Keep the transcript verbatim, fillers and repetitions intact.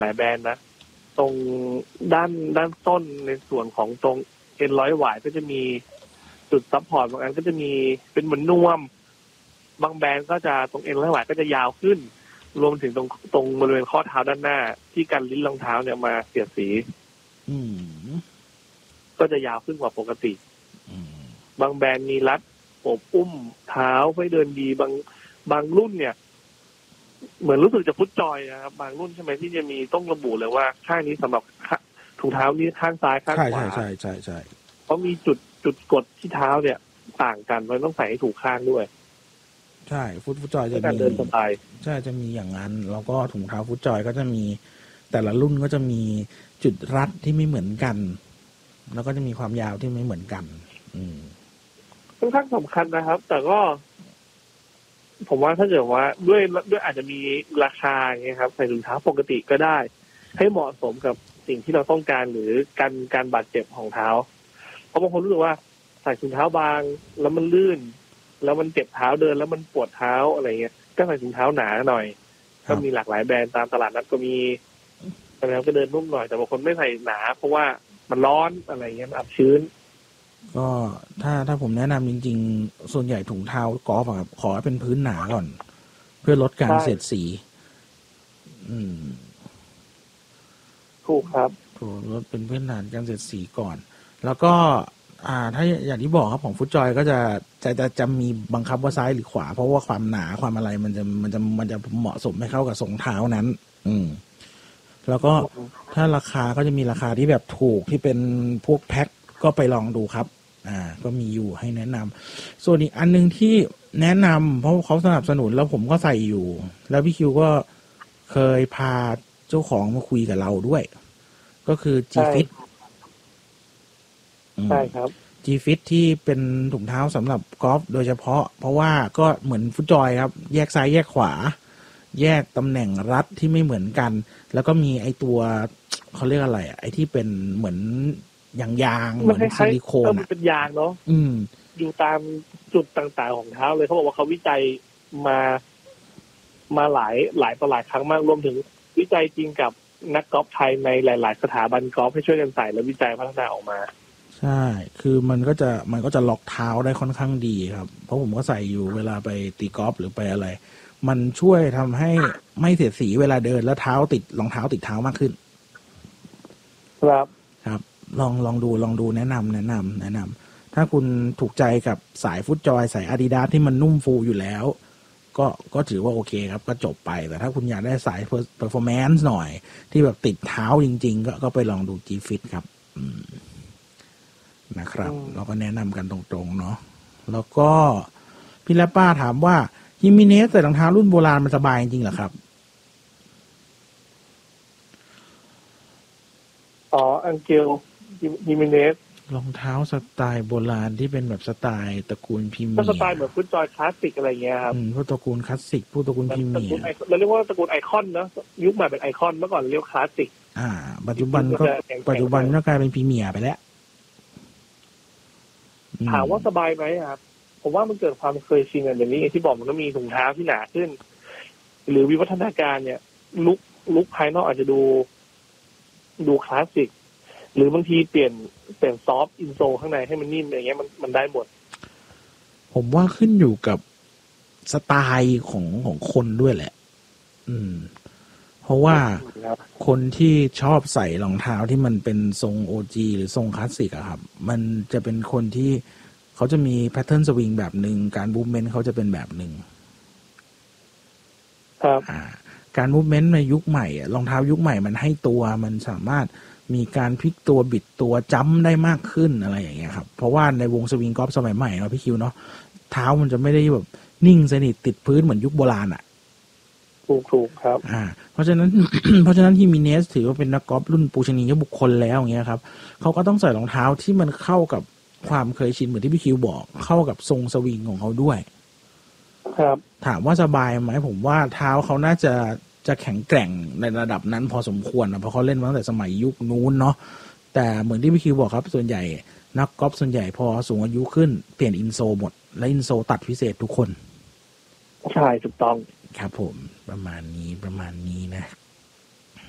หลายแบรนด์นะตรงด้านด้านต้นในส่วนของตรงเอ็นร้อยหวายก็จะมีจุดซัพพอร์ตบางอันก็จะมีเป็นเหมือนนวมบางแบรนด์ก็จะตรงเอ็นร้อยหวายก็จะยาวขึ้นรวมถึงตรงตรงบริเวณข้อเท้าด้านหน้าที่กันลิ้นรองเท้าเนี่ยมาเสียดสีก็จะยาวขึ้นกว่าปกติบางแบรนด์มีรัดอบอุ้มเท้าให้เดินดีบางบางรุ่นเนี่ยเหมือนรู้สึกจะฟุตจอยนะครับบางรุ่นใช่ไหมที่จะมีต้องระบุเลยว่าข้างนี้สำหรับถุงเท้านี้ข้างซ้ายข้างขวาใช่ใช่ใช่ใช่เพราะมีจุดจุดกดที่เท้าเนี่ยต่างกันเราต้องใส่ให้ถูกข้างด้วยใช่ฟุตฟุตจอยจะมีเดินสบายใช่จะมีอย่างนั้นแล้วก็ถุงเท้าฟุตจอยก็จะมีแต่ละรุ่นก็จะมีจุดรัดที่ไม่เหมือนกันแล้วก็จะมีความยาวที่ไม่เหมือนกันอืมค่อนข้างสำคัญนะครับแต่ก็ผมว่าถ้าเกิดว่าด้วยด้วยอาจจะมีราคาไงครับใส่ถุงเท้าปกติก็ได้ให้เหมาะสมกับสิ่งที่เราต้องการหรือการการบาดเจ็บของเท้าเพราะบางคนรู้สึกว่าใส่ถุงเท้าบางแล้วมันลื่นแล้วมันเจ็บเท้าเดินแล้วมันปวดเท้าอะไรเงี้ยก็ใส่ถุงเท้าหนาหน่อยก็มีหลากหลายแบรนด์ตามตลาดนัดก็มีแล้วก็เดินนุ่มหน่อยแต่บางคนไม่ใส่หนาเพราะว่ามันร้อนอะไรเงี้ยมันอับชื้นก็ถ้าถ้าผมแนะนำจริงๆส่วนใหญ่ถุงเท้ากอล์ฟครับขอให้เป็นพื้นหนาก่อนเพื่อลดการเสียดสีอืมถูกครับถูกลดเป็นพื้นฐานการเสียดสีก่อนแล้วก็อ่าถ้าอย่างที่บอกครับของฟุตจอยก็จะจะจะจะมีบังคับว่าซ้ายหรือขวาเพราะว่าความหนาความอะไรมันจะมันจะมันจะเหมาะสมให้เข้ากับทรงเท้านั้นอืมแล้วก็ถ้าราคาก็จะมีราคาที่แบบถูกที่เป็นพวกแพ็คก็ไปลองดูครับอ่าก็มีอยู่ให้แนะนำส่วนอีกอันนึงที่แนะนำเพราะเขาสนับสนุนแล้วผมก็ใส่อยู่แล้วพี่คิวก็เคยพาเจ้าของมาคุยกับเราด้วยก็คือ G-Fit ใช่ครับ G-Fit ที่เป็นถุงเท้าสำหรับกอล์ฟโดยเฉพาะเพราะว่าก็เหมือนฟุตจอยครับแยกซ้ายแยกขวาแยกตำแหน่งรัดที่ไม่เหมือนกันแล้วก็มีไอตัวเขาเรียกอะไรอ่ะไอที่เป็นเหมือนยางยางเหมือนซิลิโคนมันเป็นยางเนาะอืมอยู่ตามจุดต่างๆของเท้าเลยเขาบอกว่าเขาวิจัยมามาหลายหลายต่อหลายครั้งมากรวมถึงวิจัยจริงกับนักกอล์ฟไทยในหลายๆสถาบันกอล์ฟให้ช่วยกันใส่แล้ววิจัยพัฒนาออกมาใช่คือมันก็จะมันก็จะล็อกเท้าได้ค่อนข้างดีครับเพราะผมก็ใส่อยู่เวลาไปตีกอล์ฟหรือไปอะไรมันช่วยทำให้ไม่เสียดสีเวลาเดินแล้วเท้าติดรองเท้าติดเท้ามากขึ้นครับครับลองลองดูลองดูแนะนำแนะนำแนะนำถ้าคุณถูกใจกับสายฟุตจอยสายอาดิดาสที่มันนุ่มฟูอยู่แล้วก็ก็ถือว่าโอเคครับก็จบไปแต่ถ้าคุณอยากได้สายเพอร์ฟอร์แมนซ์หน่อยที่แบบติดเท้าจริงๆก็ก็ไปลองดู G-Fit ครับนะครับเราก็แนะนำกันตรงๆเนาะแล้วก็พี่และป้าถามว่าฮิมิเนสใส่รองเท้ารุ่นโบราณมันสบายจริงเหรอครับอ๋ออังเกลฮิมิเนสรองเท้าสไตล์โบราณที่เป็นแบบสไตล์ตระกูลพรีเมียร์สไตล์เหมือนฟุตจอยคลาสสิกอะไรเงี้ยครับพวกตระกูลคลาสสิกพวกตระกูลพรีเมียร์เราเรียกว่าตระกูลไอคอนนะยุคใหม่เป็นไอคอนเมื่อก่อนเรียกคลาสสิกอ่าปัจจุบันก็ปัจจุบันก็กลายเป็นพรีเมียร์ไปแล้วถามว่าสบายไหมครับผมว่ามันเกิดความเคยชินอย่างนี้ที่บอกมันก็มีถุงเท้าที่หนาขึ้นหรือวิวัฒนาการเนี่ยลุกลุกภายนอกอาจจะดูดูคลาสสิกหรือบางทีเปลี่ยนเปลี่ยนซอฟต์อินโซข้างในให้มันนิ่มอะไรเงี้ยมันมันได้หมดผมว่าขึ้นอยู่กับสไตล์ของของคนด้วยแหละอืมเพราะว่าคนที่ชอบใส่รองเท้าที่มันเป็นทรง โอ จี หรือทรงคลาสสิกอะครับมันจะเป็นคนที่เขาจะมีแพทเทิร์นสวิงแบบหนึ่งการมูฟเมนต์เขาจะเป็นแบบหนึ่งครับอ่าการมูฟเมนต์ในยุคใหม่รองเท้ายุคใหม่มันให้ตัวมันสามารถมีการพลิกตัวบิดตัวจัมป์ได้มากขึ้นอะไรอย่างเงี้ยครับเพราะว่าในวงสวิงกอล์ฟสมัยใหม่เนาะพี่คิวเนาะเท้ามันจะไม่ได้แบบนิ่งสนิทติดพื้นเหมือนยุคโบราณอ่ะถูกถูกครับอ่าเพราะฉะนั้น เพราะฉะนั้นฮิมิเนสถือว่าเป็นนักกอล์ฟรุ่นปูชนียบุคคลแล้วอย่างเงี้ยครับเขาก็ต้องใส่รองเท้าที่มันเข้ากับความเคยชินเหมือนที่พี่คิวบอกเข้ากับทรงสวิงของเขาด้วยครับถามว่าสบายไหมผมว่าเท้าเขาน่าจะจะแข็งแกร่งในระดับนั้นพอสมควรนะเพราะเขาเล่นมาตั้งแต่สมัยยุคนู้นเนาะแต่เหมือนที่พี่คิวบอกครับส่วนใหญ่นักกอล์ฟส่วนใหญ่พอสูงอายุขึ้นเปลี่ยนอินโซหมดและอินโซตัดพิเศษทุกคนใช่ถูกต้องครับผมประมาณนี้ประมาณนี้นะ